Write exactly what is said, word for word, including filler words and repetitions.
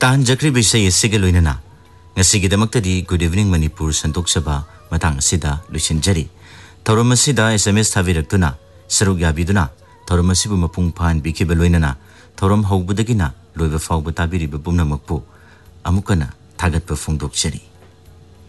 तांजख्री विषय इसिगे लोइनना ngasigidamakta di good evening Manipur santok sabha matang asida lusinjari thauram asida sms thabirakuna saruk yabiduna thauram asibu mapung phan bikiba loinana thauram haubudagina loiba fawba tabiriba pumnamakpu amukana thagatpa phongdokchari